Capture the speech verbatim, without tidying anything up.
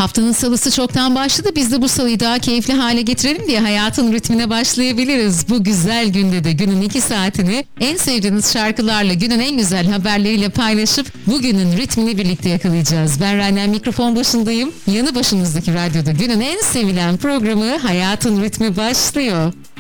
Haftanın salısı çoktan başladı. Biz de bu salıyı daha keyifli hale getirelim diye hayatın ritmine başlayabiliriz. Bu güzel günde de günün iki saatini en sevdiğiniz şarkılarla, günün en güzel haberleriyle paylaşıp bugünün ritmini birlikte yakalayacağız. Ben Raynen, mikrofon başındayım. Yanı başımızdaki radyoda günün en sevilen programı Hayatın Ritmi başlıyor.